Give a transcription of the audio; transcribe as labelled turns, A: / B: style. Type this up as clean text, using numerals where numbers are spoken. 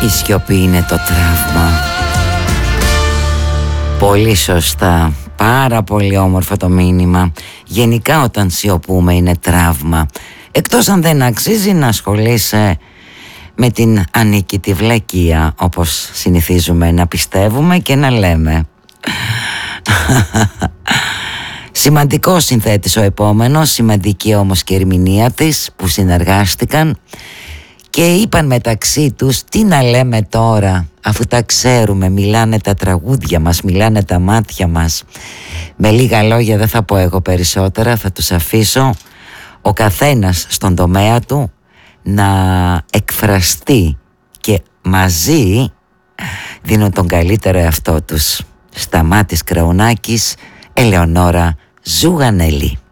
A: Η σιωπή είναι το τραύμα. Πολύ σωστά. Πάρα πολύ όμορφο το μήνυμα. Γενικά όταν σιωπούμε είναι τραύμα. Εκτός αν δεν αξίζει να ασχολείσαι με την ανίκητη βλακεία, όπως συνηθίζουμε να πιστεύουμε και να λέμε. Σημαντικό συνθέτης ο επόμενος, σημαντική όμως και ερμηνεία της, που συνεργάστηκαν και είπαν μεταξύ τους τι να λέμε τώρα, αφού τα ξέρουμε, μιλάνε τα τραγούδια μας, μιλάνε τα μάτια μας. Με λίγα λόγια, δεν θα πω εγώ περισσότερα, θα τους αφήσω ο καθένας στον τομέα του να εκφραστεί και μαζί δίνουν τον καλύτερο εαυτό τους. Σταμάτης Κραουνάκης, Ελεονόρα Ζουγανέλη.